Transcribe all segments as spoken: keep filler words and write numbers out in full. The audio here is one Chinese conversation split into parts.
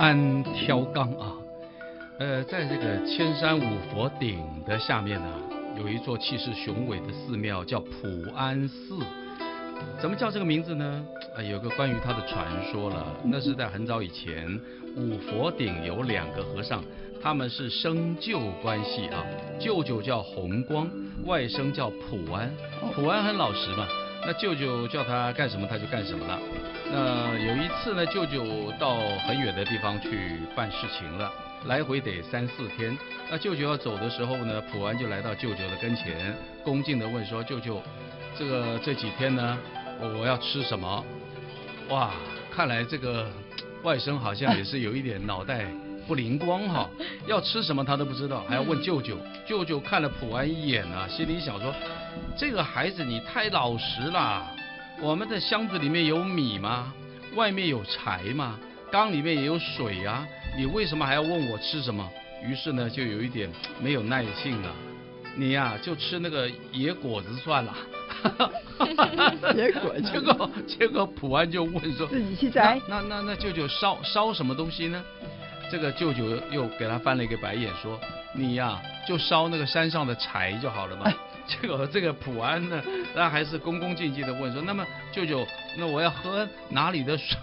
安挑缸啊。呃，在这个千山五佛顶的下面呢、啊，有一座气势雄伟的寺庙，叫普安寺。怎么叫这个名字呢？啊，有个关于它的传说了。那是在很早以前，五佛顶有两个和尚，他们是生舅关系啊。舅舅叫弘光，外甥叫普安。普安很老实嘛，那舅舅叫他干什么他就干什么了。那有一次呢，舅舅到很远的地方去办事情了，来回得三四天。那舅舅要走的时候呢，普安就来到舅舅的跟前，恭敬地问说：“舅舅，这个这几天呢，我要吃什么？”哇，看来这个外甥好像也是有一点脑袋不灵光哈，要吃什么他都不知道，还要问舅舅。舅舅看了普安一眼啊，心里想说：“这个孩子你太老实了。我们的箱子里面有米吗？外面有柴吗？缸里面也有水啊，你为什么还要问我吃什么？”于是呢，就有一点没有耐性了。你呀、啊，就吃那个野果子算了。 野果子。 结果结果普安就问说：“ 自己去摘。 那那那那舅舅烧烧什么东西呢？”这个舅舅又给他翻了一个白眼说：“你呀、啊，就烧那个山上的柴就好了嘛。”结果这个普安呢，他还是恭恭敬敬的问说：“那么舅舅，那我要喝哪里的水？”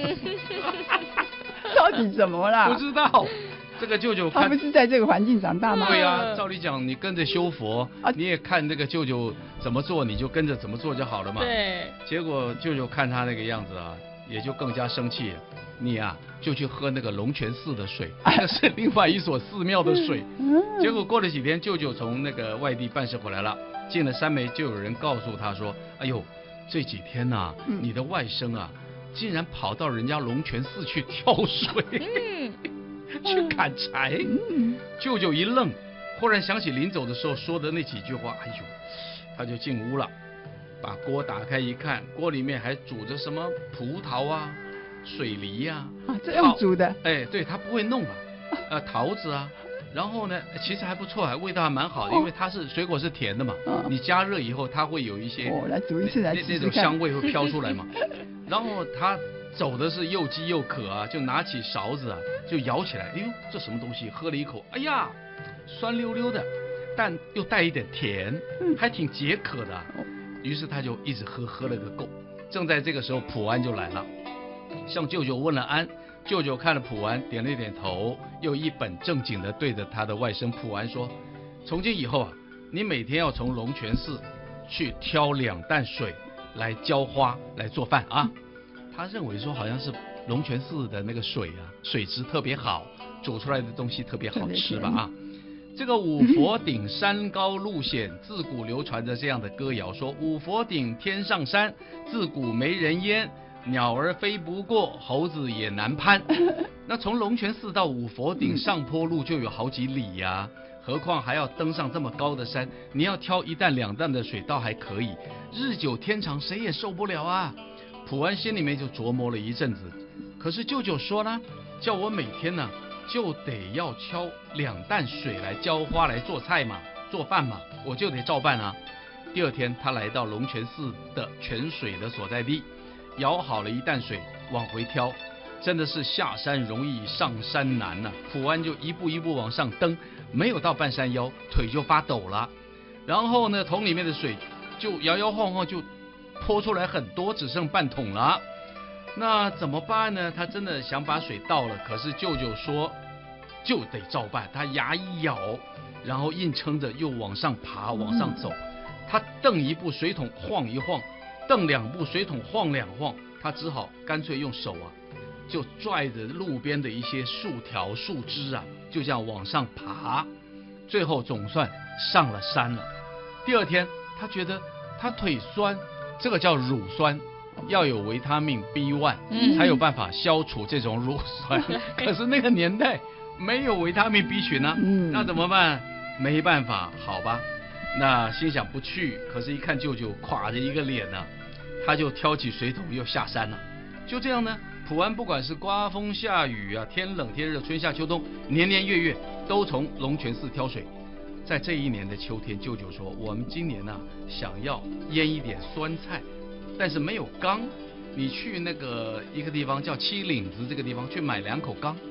到底怎么啦？ 不知道。这个舅舅看他不是在这个环境长大吗？ 对呀、啊，照理讲你跟着修佛、啊，你也看这个舅舅怎么做，你就跟着怎么做就好了嘛。 对。结果舅舅看他那个样子啊，也就更加生气。你啊，就去喝那个龙泉寺的水，那是另外一所寺庙的水。结果过了几天，舅舅从那个外地办事回来了，进了山门，就有人告诉他说：“哎呦，这几天呐、啊，嗯、你的外甥啊，竟然跑到人家龙泉寺去挑水。”嗯去砍柴，嗯、舅舅一愣，忽然想起临走的时候说的那几句话，哎呦，他就进屋了，把锅打开一看，锅里面还煮着什么葡萄啊、水梨呀、 啊，啊，这样煮的， 哎，对他不会弄啊，呃，桃子啊，然后呢，其实还不错啊，味道还蛮好的，哦、因为它是水果是甜的嘛，哦、你加热以后它会有一些， 哦，来煮一次来试试那种香味会飘出来嘛，然后他。走的是又饥又渴啊，就拿起勺子啊，就舀起来。哎呦，这什么东西？喝了一口，哎呀，酸溜溜的，但又带一点甜，还挺解渴的、啊。于是他就一直喝，喝了个够。正在这个时候，普安就来了，向舅舅问了安。舅舅看了普安，点了点头，又一本正经的对着他的外甥普安说：“从今以后啊，你每天要从龙泉寺去挑两担水来浇花，来做饭啊。”他认为说好像是龙泉寺的那个水啊，水质特别好，煮出来的东西特别好吃吧啊。这个五佛顶山高路险，自古流传着这样的歌谣，说五佛顶天上山，自古没人烟，鸟儿飞不过，猴子也难攀。那从龙泉寺到五佛顶上坡路就有好几里呀、啊，何况还要登上这么高的山，你要挑一担两担的水倒还可以，日久天长谁也受不了啊。普安心里面就琢磨了一阵子，可是舅舅说呢，叫我每天呢就得要挑两担水来浇花来做菜嘛，做饭嘛，我就得照办啊。第二天他来到龙泉寺的泉水的所在地，舀好了一担水往回挑，真的是下山容易上山难呐、啊。普安就一步一步往上登，没有到半山腰，腿就发抖了。然后呢，桶里面的水就摇摇晃晃就泼出来很多，只剩半桶了。那怎么办呢？他真的想把水倒了，可是舅舅说就得照办。他牙一咬，然后硬撑着又往上爬，往上走。他蹬一步水桶晃一晃，蹬两步水桶晃两晃，他只好干脆用手啊，就拽着路边的一些树条树枝啊，就这样往上爬。最后总算上了山了。第二天他觉得他腿酸，这个叫乳酸，要有维他命 B 一 才有办法消除这种乳酸。可是那个年代没有维他命 B 群啊，那怎么办？没办法，好吧。那心想不去，可是一看舅舅垮着一个脸呢、啊，他就挑起水桶又下山了。就这样呢，普安不管是刮风下雨啊，天冷天热，春夏秋冬，年年月月都从龙泉寺挑水。在这一年的秋天，舅舅说，我们今年呢、啊、想要腌一点酸菜，但是没有缸，你去那个一个地方叫七岭子这个地方去买两口缸。